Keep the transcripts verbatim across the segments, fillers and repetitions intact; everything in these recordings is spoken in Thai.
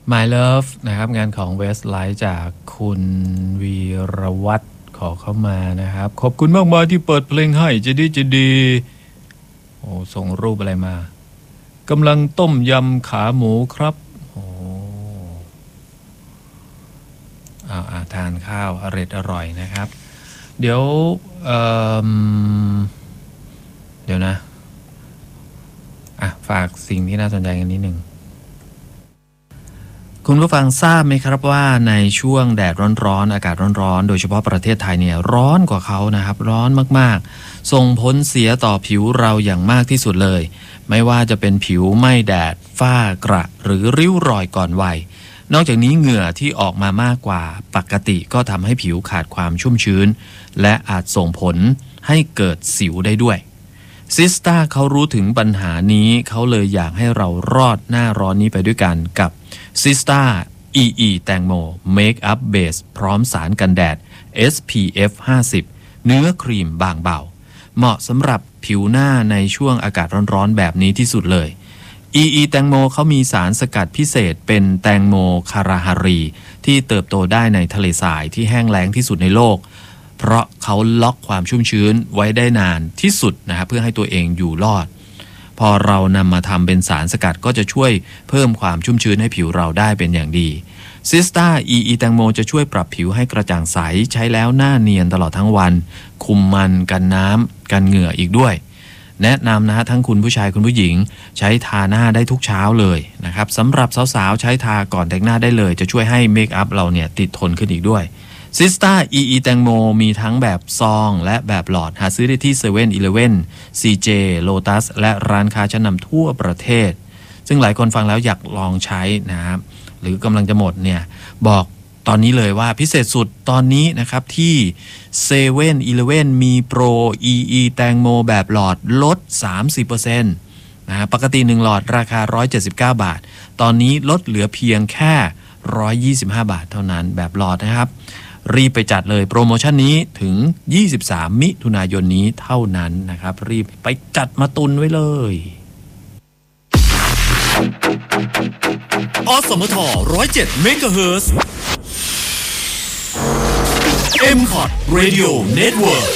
My Love นะครับงานของ Westlife จากคุณวีรวัฒน์ขอเข้ามานะครับขอบคุณมากมายที่เปิดเพลงให้จะดีจะดีโอ้ส่งรูปอะไรมากำลังต้มยำขาหมูครับโอ้อาอาทานข้าวอร่อยอร่อยนะครับเดี๋ยวเอ่อเดี๋ยวนะอ่ะฝากสิ่งที่น่าสนใจกันนิดหนึ่งคุณผู้ฟังทราบไหมครับว่าในช่วงแดดร้อนๆอากาศร้อนๆโดยเฉพาะประเทศไทยเนี่ยร้อนกว่าเขานะครับร้อนมากๆส่งผลเสียต่อผิวเราอย่างมากที่สุดเลยไม่ว่าจะเป็นผิวไหม้แดดฝ้ากระหรือริ้วรอยก่อนวัยนอกจากนี้เหงื่อที่ออกมามากกว่าปกติก็ทำให้ผิวขาดความชุ่มชื้นและอาจส่งผลให้เกิดสิวได้ด้วยซิสต้าเขารู้ถึงปัญหานี้เขาเลยอยากให้เรารอดหน้าร้อนนี้ไปด้วยกันกับซิสต้า อี อี แตงโมเมคอัพเบสพร้อมสารกันแดด เอส พี เอฟ ห้าสิบเนื้อครีมบางเบาเหมาะสำหรับผิวหน้าในช่วงอากาศร้อนๆแบบนี้ที่สุดเลย อี อี แตงโมเขามีสารสกัดพิเศษเป็นแตงโมคาราฮารีที่เติบโตได้ในทะเลทรายที่แห้งแล้งที่สุดในโลกเพราะเขาล็อกความชุ่มชื้นไว้ได้นานที่สุดนะครับเพื่อให้ตัวเองอยู่รอดพอเรานำมาทำเป็นสารสกัดก็จะช่วยเพิ่มความชุ่มชื้นให้ผิวเราได้เป็นอย่างดีซิสต้า อี อี แตงโมจะช่วยปรับผิวให้กระจ่างใสใช้แล้วหน้าเนียนตลอดทั้งวันคุมมันกันน้ำกันเหงื่ออีกด้วยแนะนำนะฮะทั้งคุณผู้ชายคุณผู้หญิงใช้ทาหน้าได้ทุกเช้าเลยนะครับสำหรับสาวๆใช้ทาก่อนแต่งหน้าได้เลยจะช่วยให้เมคอัพเราเนี่ยติดทนขึ้นอีกด้วยซิสต้า อี อี แตงโมมีทั้งแบบซองและแบบหลอดหาซื้อได้ที่ เซเว่น อีเลฟเว่น ซี เจ Lotus และร้านค้าชั้นนำทั่วประเทศซึ่งหลายคนฟังแล้วอยากลองใช้นะครับหรือกำลังจะหมดเนี่ยบอกตอนนี้เลยว่าพิเศษสุดตอนนี้นะครับที่ เซเว่น อีเลฟเว่น มีโปร อี อี แตงโมแบบหลอดลด สามสิบเปอร์เซ็นต์ นะปกติหนึ่งหลอดราคาหนึ่งร้อยเจ็ดสิบเก้าบาทตอนนี้ลดเหลือเพียงแค่หนึ่งร้อยยี่สิบห้าบาทเท่านั้นแบบหลอดนะครับรีบไปจัดเลยโปรโมชั่นนี้ถึงยี่สิบสามมิถุนายนนี้เท่านั้นนะครับรีบไปจัดมาตุนไว้เลยอสมท หนึ่งร้อยเจ็ด เมกะเฮิรตซ์ เอ็ม คอ ที Radio Network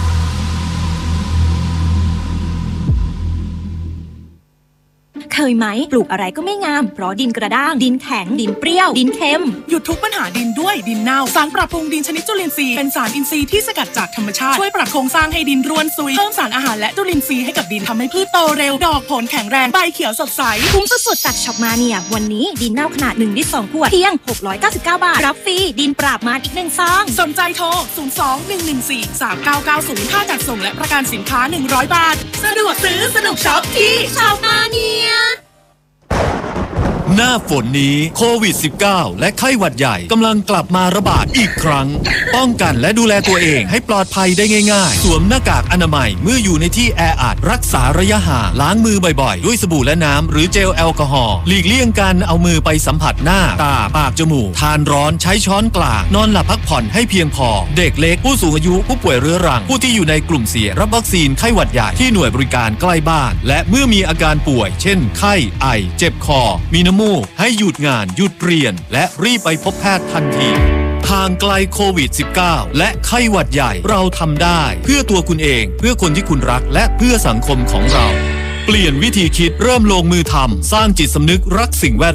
เคยไหมปลูกอะไรก็ไม่งามเพราะดินกระด้างดินแข็งดินเปรี้ยวดินเค็มหยุดทุกปัญหาดินด้วยดินเน่าสารปรับปรุงดินชนิดจุลินทรีย์เป็นสารอินทรีย์ที่สกัดจากธรรมชาติช่วยปรับโครงสร้างให้ดินร่วนซุยเพิ่มสารอาหารและจุลินทรีย์ให้กับดินทำให้พืชโตเร็วดอกผลแข็งแรงใบเขียวสดใสคุ้มสุดๆจากช็อปมาเนี่ยวันนี้ดินเน่าขนาดหนึ่งลิตรสองขวดเพียงหกร้อยเก้าสิบเก้าบาทรับฟรีดินปราบมารอีกหนึ่งซองสนใจโทรศูนย์ สอง หนึ่ง หนึ่ง สี่ สาม เก้า เก้า ศูนย์ค่าจัดส่งและประกันสินค้าหนึ่งร้อยบาทสะดวกซื้อสนุกช็อปที่ช็อปมาเนี่ยหน้าฝนนี้โควิด สิบเก้า และไข้หวัดใหญ่กำลังกลับมาระบาดอีกครั้งป้องกันและดูแลตัวเองให้ปลอดภัยได้ง่ายๆสวมหน้ากากอนามัยเมื่ออยู่ในที่แออัดรักษาระยะห่างล้างมือบ่อยๆด้วยสบู่และน้ำหรือเจลแอลกอฮอล์หลีกเลี่ยงการเอามือไปสัมผัสหน้าตาปากจมูกทานร้อนใช้ช้อนกลางนอนหลับพักผ่อนให้เพียงพอเด็กเล็กผู้สูงอายุผู้ป่วยเรื้อรังผู้ที่อยู่ในกลุ่มเสี่ยงรับวัคซีนไข้หวัดใหญ่ที่หน่วยบริการใกล้บ้านและเมื่อมีอาการป่วยเช่นไข้ไอเจ็บคอมีน้ำมูกให้หยุดงานหยุดเรียนและรีบไปพบแพทย์ทันทีห่างไกลโควิด สิบเก้า และไข้หวัดใหญ่เราทำได้เพื่อตัวคุณเองเพื่อคนที่คุณรักและเพื่อสังคมของเราเปลี่ยนวิธีคิดเริ่มลงมือทำสร้างจิตสำนึกรักสิ่งแวด